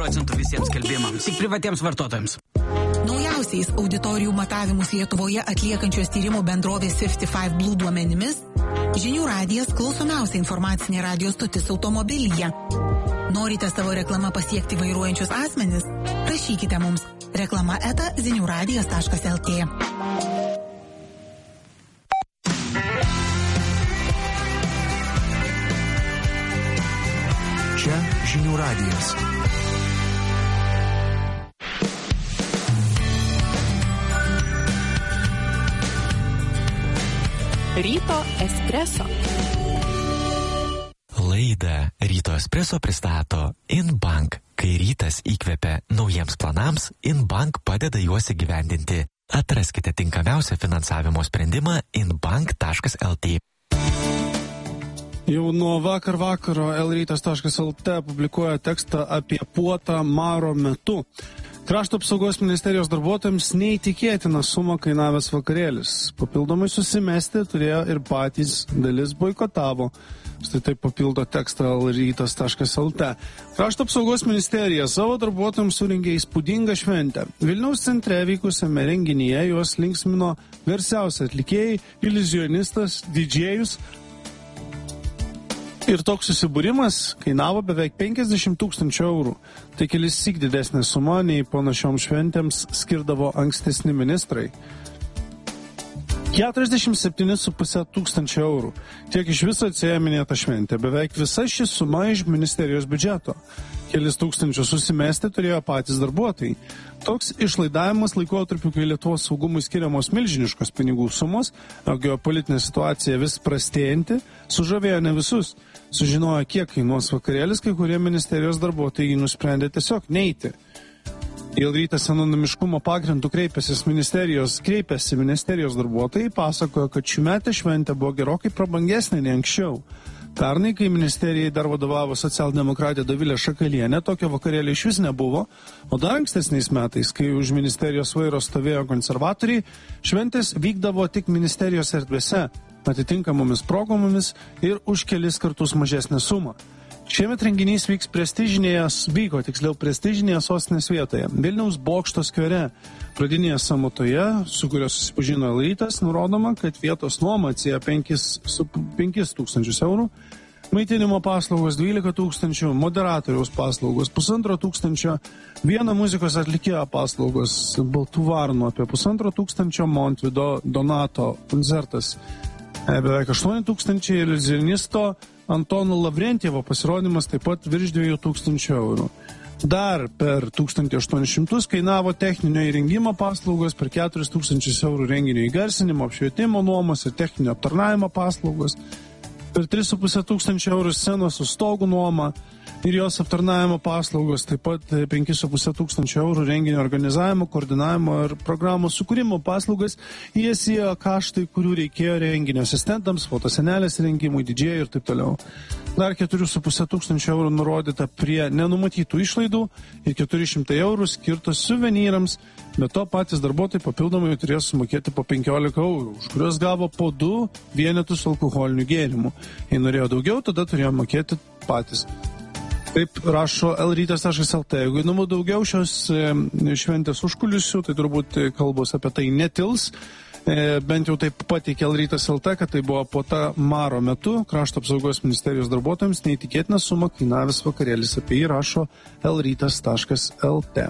procentų visiems skelbimams, tik privatiems vartotojams. Naujausiais auditorijų matavimus Lietuvoje atliekančios tyrimų bendrovės 55 Blue duomenimis, Žinių radijas klausomiausia informacinė radijo stotis automobilyje. Norite savo reklamą pasiekti vairuojančius asmenis? Rašykite mums reklama@ziniuradijas.lt. Čia Žinių radijas. Ryto espreso. Laidą Ryto espreso pristato InBank. Kai rytas įkvepia naujiems planams, InBank padeda juos įgyvendinti. Atraskite tinkamiausią finansavimo sprendimą inbank.lt. Jau nuo vakaro lrytas.lt publikuoja tekstą apie puotą maro metu. Krašto apsaugos ministerijos darbuotojams neįtikėtina suma kainavęs vakarėlis. Papildomai susimesti turėjo ir patys, dalis boikotavo. Štai taip papildo tekstą lrytas.lt. Krašto apsaugos ministerija savo darbuotojams surengė įspūdingą šventę. Vilniaus centre vykusiame renginyje juos linksmino garsiausi atlikėjai, iliuzionistas, didžėjus. Ir toks susibūrimas kainavo beveik 50 000 eurų. Tai kelis syk didesnė suma nei panašioms šventėms skirdavo ankstesni ministrai. 47,5 tūkstančio eurų. Tiek iš viso atsiėjo minėta šventė. Beveik visa ši suma iš ministerijos biudžeto. Kelis tūkstančius susimesti turėjo patys darbuotojai. Toks išlaidavimas laikotarpiu, kai Lietuvos saugumui skiriamos milžiniškos pinigų sumos, o geopolitinė situacija vis prastėjanti, sužavėjo ne visus. Sužinojo, kiek kainuos vakarėlis, kai kurie ministerijos darbuotojai nusprendė tiesiog neiti. Dėl rytas anonimiškumo pagrindų kreipėsi ministerijos darbuotojai, pasakojo, kad šiųmetė šventė buvo gerokai prabangesnė nei anksčiau. Pernai, kai ministerijai dar vadovavo socialdemokratė Dovilė Šakalienė, tokio vakarėlio iš vis nebuvo, o dar ankstesniais metais, kai už ministerijos vairo stovėjo konservatoriai, šventės vykdavo tik ministerijos erdvėse, atitinkamomis progomomis ir už kelis kartus mažesnę sumą. Šiemet renginys vyko prestižinėje sostinės vietoje, Vilniaus Bokšto skvere. Pradinėje sąmatoje, su kurio susipažino Rytas, nurodoma, kad vietos nuoma atsieja 5 000 eurų, maitinimo paslaugos 12 000, moderatoriaus paslaugos 1,5 tūkstančio, vieno muzikos atlikėjo paslaugos Baltų varnų apie 1,5 tūkstančio, Montvido Donato koncertas beveik 8 000, iliuzionisto Antono Lavrentjevo pasirodymas taip pat virš 2 000 eurų. Dar per 1800 kainavo techninio įrengimo paslaugos, per 4 000 eurų renginio įgarsinimo, apšvietimo nuomos ir techninio aptarnavimo paslaugos, per 3,5 tūkstančio eurų scenos su stogų nuoma ir jos aptarnavimo paslaugos, taip pat 5,5 tūkstančio eurų renginio organizavimo, koordinavimo ir programos sukūrimo paslaugas, jas įėjo kaštai, kurių reikėjo renginio asistentams, fotosenelės rengimui, didžėjai ir taip toliau. Dar 4,5 tūkstančio eurų nurodyta prie nenumatytų išlaidų ir 400 eurų skirtos suvenyrams, bet to patys darbuotojai papildomai turėjo sumokėti po 15 eurų, už kuriuos gavo po 2 vienetus alkoholinių gėrimų. Jei norėjo daugiau, tada turėjo mokėti patys. Taip rašo lrytas.lt. Jeigu įdomu daugiau šios šventės užkulisių, tai turbūt kalbos apie tai netils. Bent jau taip pateikė lrytas.lt, kad tai buvo puota maro metu Krašto apsaugos ministerijos darbuotojams neįtikėtina suma kainavęs vakarėlis. Apie jį rašo lrytas.lt.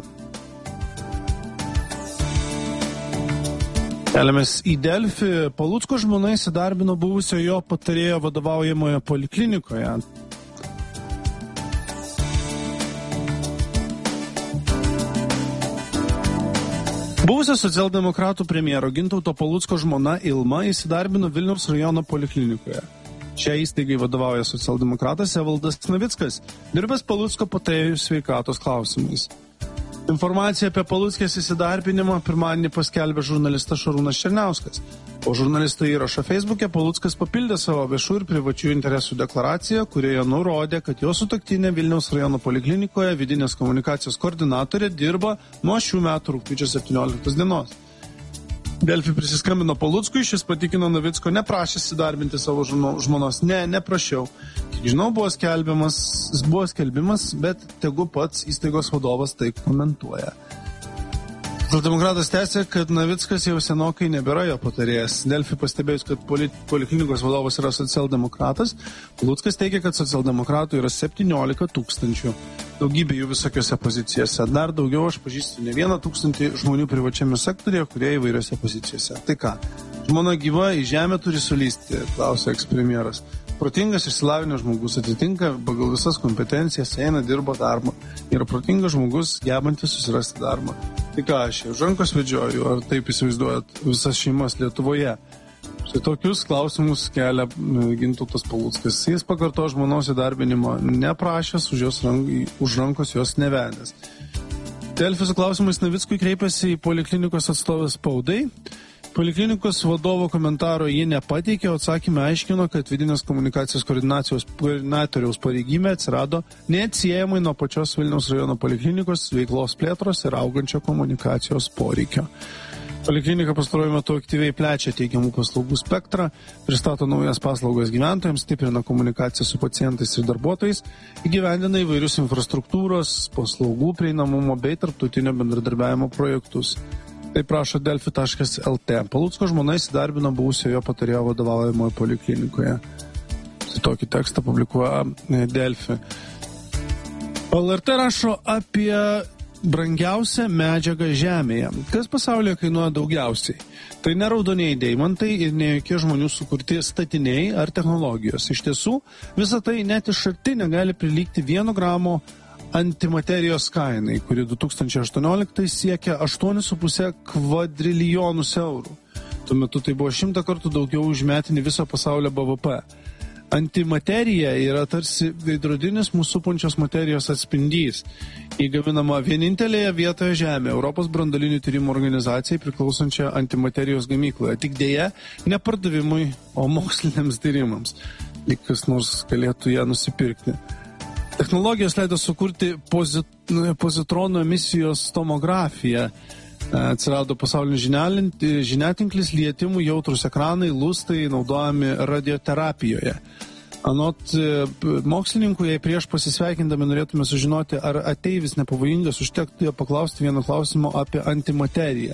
Keliamės į Delfį. Palucko žmona įsidarbino buvusio jo patarėjo vadovaujamoje poliklinikoje. Buvusio socialdemokratų premjero Gintauto Palucko žmona Ilma įsidarbino Vilniaus rajono poliklinikoje. Šią įstaigai vadovauja socialdemokratas Evaldas Navickas, dirbęs Palucko patarėjų sveikatos klausimais. Informaciją apie Paluckės įsidarbinimą pirmadienį paskelbė žurnalistas Šarūnas Černiauskas. Po žurnalisto įrašo Facebook'e Paluckas papildė savo viešų ir privačių interesų deklaraciją, kurioje nurodė, kad jo sutuoktinė Vilniaus rajono poliklinikoje vidinės komunikacijos koordinatorė dirba nuo šių metų rugpjūčio 17 dienos. Delfi prisiskambino Paluckui, šis patikino Navicko neprašęs įdarbinti savo žmonos. Neprašiau. Kiek žinau, buvo skelbimas, bet tegu pats įstaigos vadovas tai komentuoja. Socialdemokratas tęsė, kad Navickas jau senokai nebėra jo patarėjas. Delfi pastebėjus, kad poliklinikos vadovas yra socialdemokratas, Paluckas teigia, kad socialdemokratų yra 17 000. Daugybė jų visokiose pozicijose. Dar daugiau aš pažįstu ne 1 000 žmonių privačiame sektorėje, kurie įvairiose pozicijose. Tai ką? Žmona gyva į žemę turi sulysti, klausė ekspremjeras. Protingas išsilavinęs žmogus atitinka pagal visas kompetencijas, eina, dirba darbą. Yra protingas žmogus, gebantis susirasti darbą. Tai ką, aš už rankos vedžioju, ar taip įsivaizduojat visas šeimas Lietuvoje? Štai tokius klausimus kelia Gintautas Paluckas. Jis pakarto žmonos įdarbinimo neprašęs, už rankos jos nevedęs. Delfi su klausimais Navickui kreipėsi į poliklinikos atstovės spaudai. Poliklinikos vadovo komentaro jį nepateikė, o atsakymę aiškino, kad vidinės komunikacijos koordinatoriaus pareigybė atsirado neatsiejamai nuo pačios Vilniaus rajono poliklinikos veiklos plėtros ir augančio komunikacijos poreikio. Poliklinika pastaruoju metu aktyviai plečia teikiamų paslaugų spektrą, pristato naujas paslaugas gyventojams, stiprina komunikaciją su pacientais ir darbuotojais, įgyvendina įvairius infrastruktūros, paslaugų prieinamumo bei tarptautinio bendradarbiavimo projektus. Tai prašo Delfi.lt. Palucko žmona įsidarbino buvusiojo patarėjo vadovaujamoje poliklinikoje. Tokį tekstą publikuoja Delfi. LRT rašo apie brangiausią medžiagą žemėje. Kas pasaulyje kainuoja daugiausiai? Tai ne raudonieji deimantai ir ne jokie žmonių sukurti statiniai ar technologijos. Iš tiesų, visa tai net iš arti negali prilygti 1 gramo antimaterijos kainai, kuri 2018 siekia 8,5 kvadrilijonus eurų. Tuo metu tai buvo 100 kartų daugiau už metinį viso pasaulio BVP. Antimaterija yra tarsi veidrodinis mūsų supančios materijos atspindys. Įgaminama vienintelėje vietoje Žemė, Europos branduolinių tyrimų organizacijai priklausančia antimaterijos gamykloje. Tik dėja, ne pardavimui, o moksliniams tyrimams. Lyg kas nors galėtų ją nusipirkti. Technologijos leido sukurti pozitronų emisijos tomografiją. Atsirado pasaulinis žiniatinklis, lietimų jautrus ekranai, lustai naudojami radioterapijoje. Anot mokslininkų, jei prieš pasisveikindami norėtume sužinoti, ar ateivis nepavojingas, užtektų jo paklausti vieno klausimo apie antimateriją.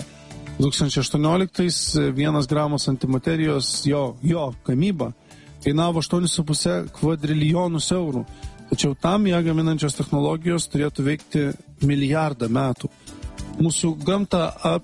2018 1 gramas antimaterijos jo gamyba kainavo 8,5 kvadrilijonus eurų. Tačiau tam ją gaminančios technologijos turėtų veikti milijardą metų. Mūsų gamtą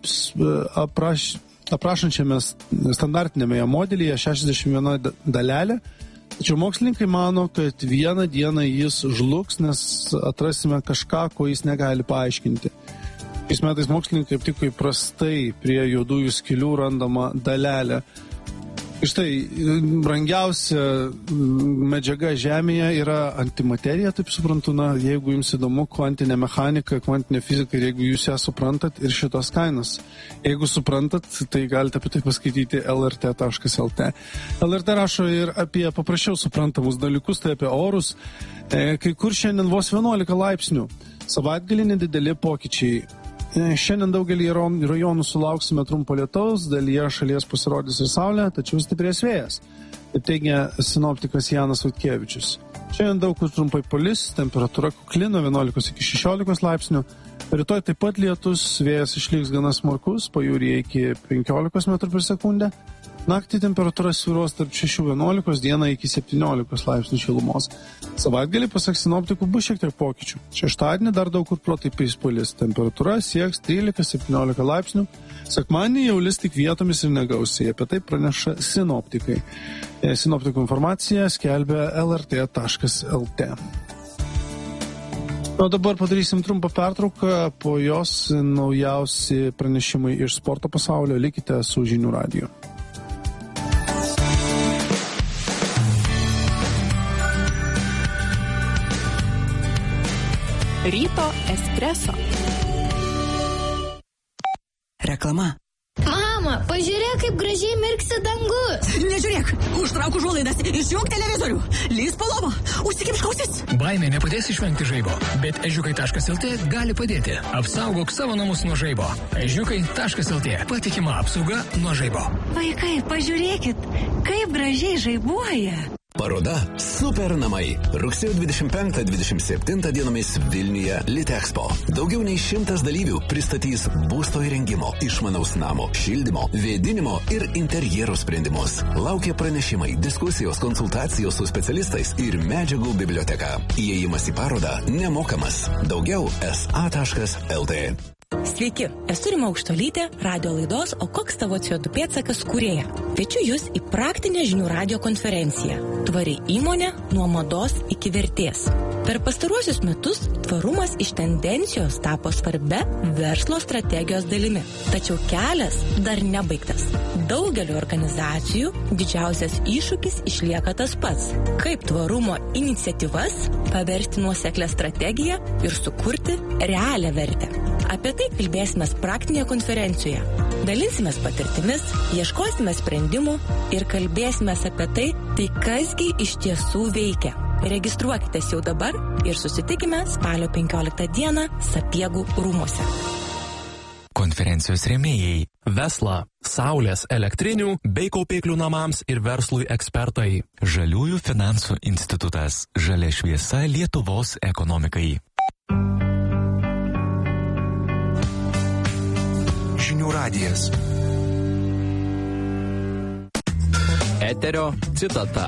aprašančiame standartinėme modelyje 61 dalelė, tačiau mokslininkai mano, kad vieną dieną jis žlugs, nes atrasime kažką, ko jis negali paaiškinti. Šiais metais mokslininkai aptiko įprastai prie juodųjų skylių randamą dalelę. Štai, brangiausia medžiaga Žemėje yra antimaterija, taip suprantu, jeigu jums įdomu kvantinė mechanika, kvantinė fizika ir jeigu jūs ją suprantat ir šitos kainos. Jeigu suprantat, tai galite apie tai paskaityti lrt.lt. LRT rašo ir apie paprasčiau suprantamus dalykus, tai apie orus. Kai kur šiandien vos 11 laipsnių. Savaitgalį nedideli pokyčiai. Šiandien daugelį rajonų sulauksime trumpo lietaus, dalyje šalies pasirodys ir saulė, tačiau stiprės vėjas. Taip teigia sinoptikas Janas Vaitkevičius. Šiandien daug kur trumpai palis, temperatūra kukli nuo 11 iki 16 laipsnių. Rytoj taip pat lietus, vėjas išliks gana smarkus, pajūryje iki 15 metrų per sekundę. Naktį temperatūra svyruos tarp 6-11, dieną iki 17 laipsnių šilumos. Savaitgalį, pasak sinoptikų, bus šiek tiek pokyčių. Šeštadienį dar daug kur protarpiais palis. Temperatūra sieks 13-17 laipsnių. Sekmadienį jau lis tik vietomis ir negausiai. Apie tai praneša sinoptikai. Sinoptikų informaciją skelbia lrt.lt. O dabar padarysim trumpą pertrauką, po jos naujausi pranešimai iš sporto pasaulio. Likite su Žinių radiju. Ryto espreso. Reklama. Mama, Mama, pažiūrėk, kaip gražiai mirksi dangus. Nežiūrėk, užtrauk užuolaidas, išjunk televizorių, lįsk po lovą, užsikimšk ausis. Baimė nepadės išvengti žaibo, bet ežiukai.lt gali padėti. Apsaugok savo namus nuo žaibo. Ežiukai.lt. Patikima apsauga nuo žaibo. Vaikai, pažiūrėkit, kaip gražiai žaibuoja. Paroda Super namai. Rugsėjo 25-27 dienomis Vilniuje Litexpo. Daugiau nei 100 dalyvių pristatys būsto įrengimo, išmanaus namo, šildymo, vėdinimo ir interjero sprendimus. Laukia pranešimai, diskusijos, konsultacijos su specialistais ir medžiagų biblioteka. Įėjimas į parodą nemokamas. Daugiau sa.lt. Sveiki, esu Rima Aukštolytė, radio laidos O koks tavo CO2 pėdsakas kūrėja. Kviečiu jūs į praktinę žinių radio konferenciją Tvari įmonė nuo mados iki vertės. Per pastaruosius metus tvarumas iš tendencijos tapo svarbia verslo strategijos dalimi. Tačiau kelias dar nebaigtas. Daugeliu organizacijų didžiausias iššūkis išlieka tas pats. Kaip tvarumo iniciatyvas paversti nuoseklę strategiją ir sukurti realią vertę. Apie tai kalbėsime praktinėje konferencijoje. Dalinsimės patirtimis, ieškosime sprendimų ir kalbėsime apie tai kasgi iš tiesų veikia. Registruokitės jau dabar ir susitikime spalio 15 dieną Sapiegų rūmuose. Konferencijos rėmėjai Vesla, saulės elektrinių bei kaupiklių namams ir verslui ekspertai. Žaliųjų finansų institutas. Žalia šviesa Lietuvos ekonomikai. Žinių radijas. Eterio citata.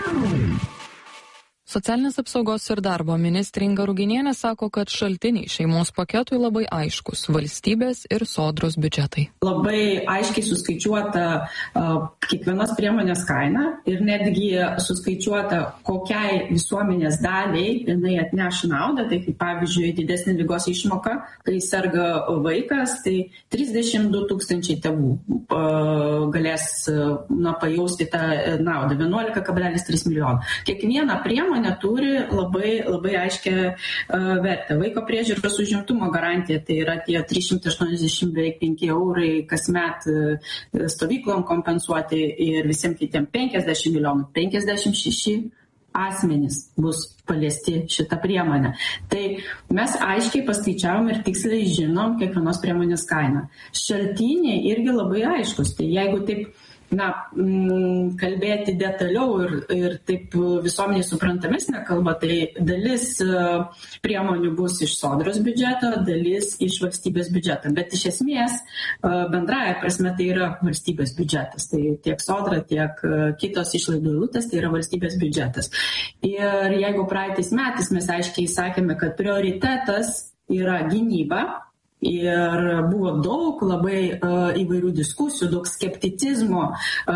Socialinės apsaugos ir darbo ministrė Inga Ruginienė sako, kad šaltiniai šeimos paketui labai aiškus - valstybės ir sodros biudžetai. Labai aiškiai suskaičiuota kiekvienos priemonės kaina ir netgi suskaičiuota, kokiai visuomenės daliai jinai atneš naudą. Tai kaip pavyzdžiui, didesnė ligos išmoka, kai serga vaikas, tai 32 tūkstančiai tėvų galės pajausti tą naudą, 11,3 milijonų. Kiekviena priemonė turi labai aiškią vertę. Vaiko priežiūros užimtumo garantija, tai yra tie 385 eurai kasmet stovyklom kompensuoti ir visiems kitiem 50 milijonų, 56 asmenys bus paliesti šitą priemonę. Tai mes aiškiai paskaičiavom ir tiksliai žinom kiekvienos priemonės kainą. Šaltiniai irgi labai aiškus. Tai jeigu taip kalbėti detaliau ir taip visuomeniai suprantamesnė kalba, tai dalis priemonių bus iš sodros biudžeto, dalis iš valstybės biudžeto. Bet iš esmės bendraja prasme tai yra valstybės biudžetas. Tai tiek sodra, tiek kitos išlaidų eilutės, tai yra valstybės biudžetas. Ir jeigu praeitais metais mes aiškiai sakėme, kad prioritetas yra gynyba, ir buvo daug labai įvairių diskusijų, daug skepticizmo,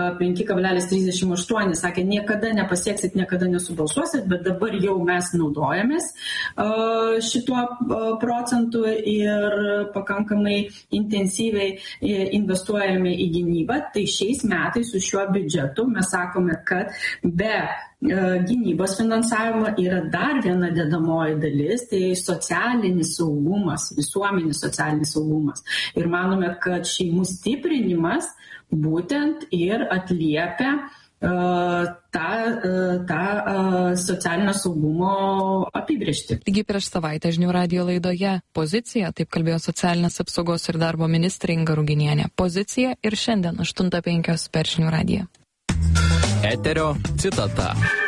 5,38 sakė, niekada nepasieksit, niekada nesubalsuosit, bet dabar jau mes naudojamės šituo procentu ir pakankamai intensyviai investuojame į gynybą. Tai šiais metais su šiuo biudžetu mes sakome, kad be gynybos finansavimo yra dar viena dedamoji dalis, tai socialinis saugumas, visuomenės socialinis saugumas. Ir manome, kad šeimų stiprinimas būtent ir atliepia tą socialinio saugumo apibrėžtį. Taigi prieš savaitę žinių radijo laidoje Pozicija, taip kalbėjo socialinės apsaugos ir darbo ministrė Inga Ruginienė. Pozicija ir šiandien 8:05 per žinių radiją. Eterio citata.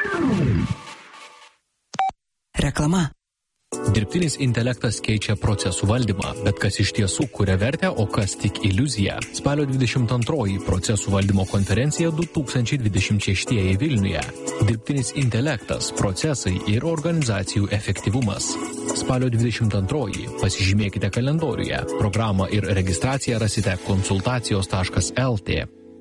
Reklama. Dirbtinis intelektas keičia procesų valdymą, bet kas iš tiesų kuria vertę, o kas tik iliuzija. Spalio 22 procesų valdymo konferencija 2026 Vilniuje. Dirbtinis intelektas, procesai ir organizacijų efektyvumas. Spalio 22 pasižymėkite kalendoriuje. Programą ir registraciją rasite konsultacijos.lt.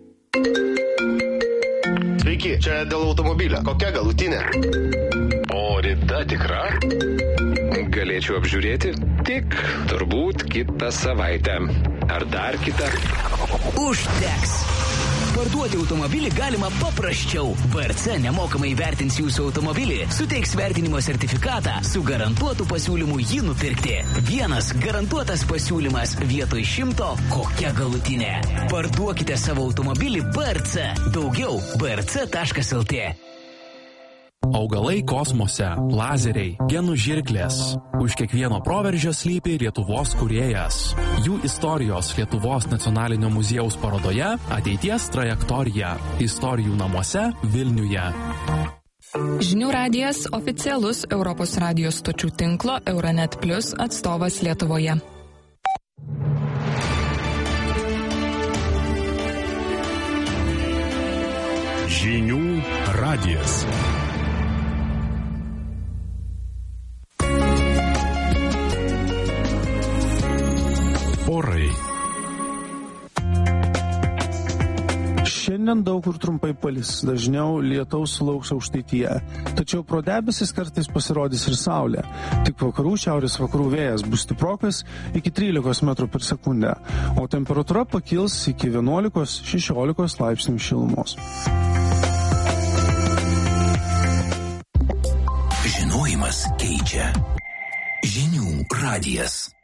Sveiki, čia dėl automobilio. Kokia galutinė? O rida tikra? Galėčiau apžiūrėti? Tik turbūt kitą savaitę. Ar dar kitą? Užteks. Parduoti automobilį galima paprasčiau. BRC nemokamai vertins jūsų automobilį, suteiks vertinimo sertifikatą, su garantuotu pasiūlymu jį nupirkti. Vienas garantuotas pasiūlymas vietoj 100, kokia galutinė. Parduokite savo automobilį BRC. Daugiau brc.lt. Augalai kosmose, lazeriai, genų žirklės. Už kiekvieno proveržio slypi Lietuvos kūrėjas. Jų istorijos Lietuvos nacionalinio muziejaus parodoje Ateities trajektorija. Istorijų namuose Vilniuje. Žinių radijas oficialus Europos radijos stočių tinklo Euronet Plus atstovas Lietuvoje. Žinių radijas. Orai. Šiandien daug kur trumpai palis, dažniau lietaus sulauks aukštaityje. Tačiau pro debesis kartais pasirodys ir saulė. Tik vakarų šiaurės vakarų vėjas bus stiprokas iki 13 metrų per sekundę, o temperatūra pakils iki 11-16 laipsnių šilumos. Žinojimas keičia. Žinių radijas.